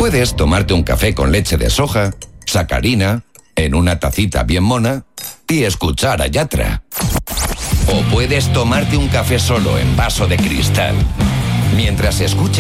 Puedes tomarte un café con leche de soja, sacarina, en una tacita bien mona y escuchar a Yatra. O puedes tomarte un café solo en vaso de cristal, mientras escuchas